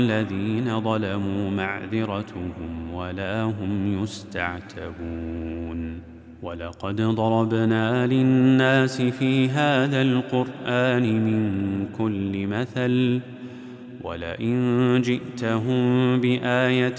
الذين ظلموا معذرتهم ولا هم يستعتبون. ولقد ضربنا للناس في هذا القرآن من كل مثل ولئن جئتهم بآية